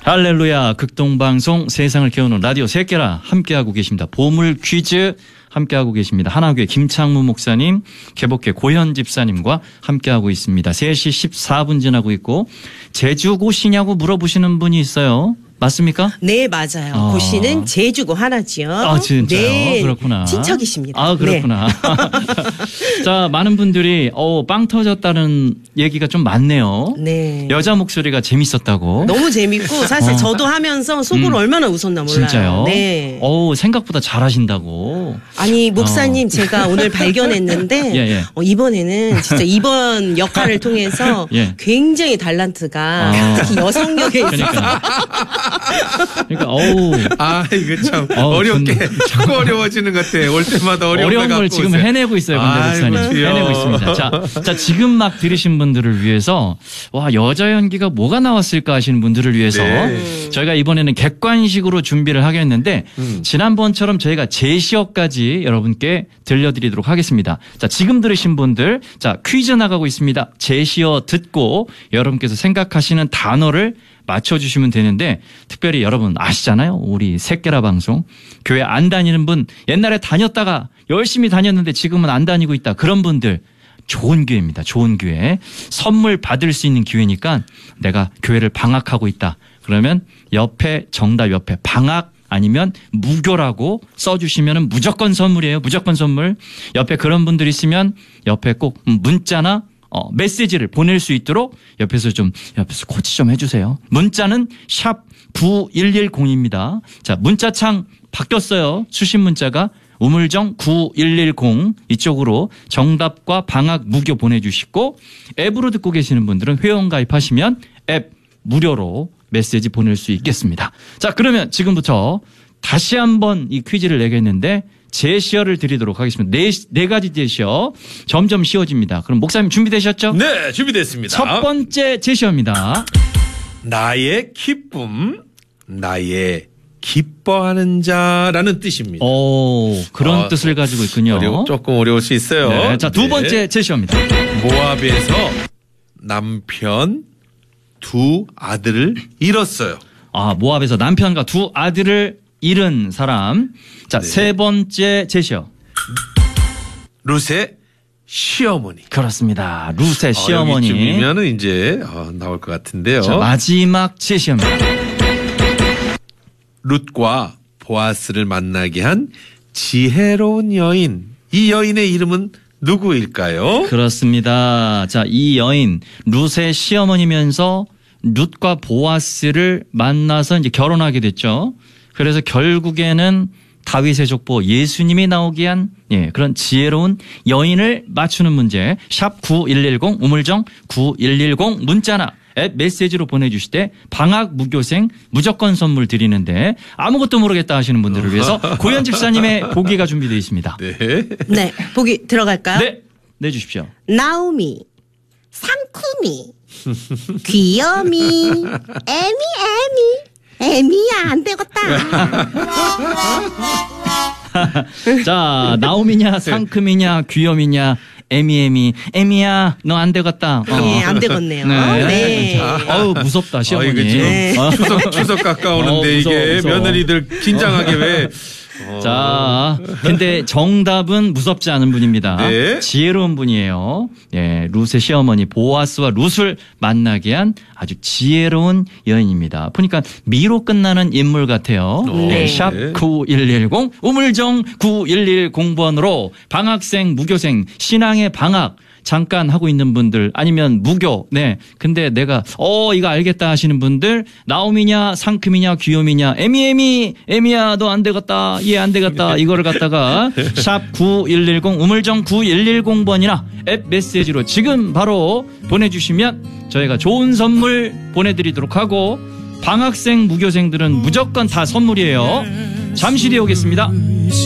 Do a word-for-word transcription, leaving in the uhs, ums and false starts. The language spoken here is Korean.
할렐루야. 극동방송 세상을 깨우는 라디오 새끼라 함께하고 계십니다. 보물 퀴즈 함께하고 계십니다. 하나교회 김창무 목사님, 개복회 고현 집사님과 함께하고 있습니다. 세 시 십사 분 지나고 있고 제주 고시냐고 물어보시는 분이 있어요. 맞습니까? 네, 맞아요. 아. 고시는 제주고 하나지요. 아, 진짜요? 네, 그렇구나. 친척이십니다. 아, 그렇구나. 네. 자, 많은 분들이 어, 빵 터졌다는 얘기가 좀 많네요. 네. 여자 목소리가 재밌었다고. 너무 재밌고 사실 어. 저도 하면서 속으로 음. 얼마나 웃었나 몰라요. 진짜요? 네. 어우, 생각보다 잘하신다고. 아니, 목사님 어. 제가 오늘 발견했는데 예, 예. 어, 이번에는 진짜 이번 역할을 통해서 예. 굉장히 달란트가 어. 특히 여성 역에 있어서 그러니까. 그러니까 어우. 아, 이거 참 어우, 어렵게 근- 자꾸 어려워지는 것 같아. 올 때마다 어려운 어려운 걸 지금 오세요. 해내고 있어요. 근데 아이고, 목사님. 귀여워. 해내고 있습니다. 자, 자, 지금 막 들으신 분들을 위해서 와, 여자 연기가 뭐가 나왔을까 하시는 분들을 위해서 네. 저희가 이번에는 객관식으로 준비를 하겠는데 음. 지난번처럼 저희가 제시어까지 여러분께 들려드리도록 하겠습니다. 자, 지금 들으신 분들 자, 퀴즈 나가고 있습니다. 제시어 듣고 여러분께서 생각하시는 단어를 맞춰주시면 되는데 특별히 여러분 아시잖아요. 우리 새끼라 방송 교회 안 다니는 분 옛날에 다녔다가 열심히 다녔는데 지금은 안 다니고 있다. 그런 분들 좋은 기회입니다. 좋은 기회. 선물 받을 수 있는 기회니까 내가 교회를 방학하고 있다. 그러면 옆에 정답 옆에 방학 아니면 무교라고 써주시면 무조건 선물이에요. 무조건 선물. 옆에 그런 분들 있으면 옆에 꼭 문자나 어, 메시지를 보낼 수 있도록 옆에서 좀 옆에서 코치 좀 해주세요. 문자는 샵 구일일공입니다. 자, 문자창 바뀌었어요. 수신 문자가 우물정 구일일공 이쪽으로 정답과 방학 무교 보내주시고 앱으로 듣고 계시는 분들은 회원 가입하시면 앱 무료로 메시지 보낼 수 있겠습니다. 자, 그러면 지금부터 다시 한번 이 퀴즈를 내겠는데 제시어를 드리도록 하겠습니다. 네, 네 가지 제시어 점점 쉬워집니다. 그럼 목사님 준비되셨죠? 네, 준비됐습니다. 첫 번째 제시어입니다. 나의 기쁨, 나의 기뻐하는 자라는 뜻입니다. 오, 그런 어, 뜻을 가지고 있군요. 어려워, 조금 어려울 수 있어요. 네, 자, 두 네. 번째 제시어입니다. 모압에서 남편 두 아들을 잃었어요. 아, 모압에서 남편과 두 아들을 잃은 사람. 자, 네. 세 번째 제시어. 룻의 시어머니. 그렇습니다. 룻의 시어머니. 여기쯤이면은 이제 어, 나올 것 같은데요. 자, 마지막 제시어입니다. 룻과 보아스를 만나게 한 지혜로운 여인. 이 여인의 이름은 누구일까요? 그렇습니다. 자, 이 여인 룻의 시어머니면서 룻과 보아스를 만나서 이제 결혼하게 됐죠. 그래서 결국에는 다윗의 족보 예수님이 나오게 한 예, 그런 지혜로운 여인을 맞추는 문제. 샵 구일일공 우물정 구일일공 문자나 앱 메시지로 보내주실 때 방학 무교생 무조건 선물 드리는데 아무것도 모르겠다 하시는 분들을 위해서 고현 집사님의 보기가 준비되어 있습니다. 네. 네, 보기 들어갈까요? 네, 내주십시오. 나우미, 상쿠미, 귀여미, 애미 애미. 애미야 안 되겠다. 자, 나오미냐 상큼이냐 귀염이냐 애미애미 애미야 너 안 되겠다. 어. 예, 안 되겠네요. 네. 네. 어우 무섭다 아, 시어머니. 이거 지금 네. 어. 추석, 추석 가까우는데 어, 무서워, 이게 무서워. 며느리들 긴장하게 왜. 어. 자, 근데 정답은 무섭지 않은 분입니다. 네. 지혜로운 분이에요. 예, 룻의 시어머니 보아스와 룻을 만나게 한 아주 지혜로운 여인입니다. 보니까 미로 끝나는 인물 같아요. 네. 네, 샵 구일일공 우물정 구일일공 번으로 방학생, 무교생, 신앙의 방학 잠깐 하고 있는 분들 아니면 무교 네 근데 내가 어 이거 알겠다 하시는 분들 나오미냐 상큼이냐 귀요미냐 애미애미 애미야 너 안 되겠다 얘 안 되겠다 이거를 갖다가 샵 구일일공 우물정 구일일공 번이나 앱 메시지로 지금 바로 보내주시면 저희가 좋은 선물 보내드리도록 하고 방학생 무교생들은 무조건 다 선물이에요. 잠시 뒤에 오겠습니다.